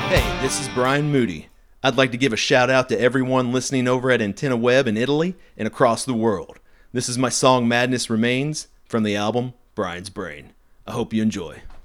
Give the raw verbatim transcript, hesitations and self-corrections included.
Hey, this is Brian Moody. I'd like to give a shout out to everyone listening over at Antenna Web in Italy and across the world. This is my song Madness Remains from the album Brian's Brain. I hope you enjoy.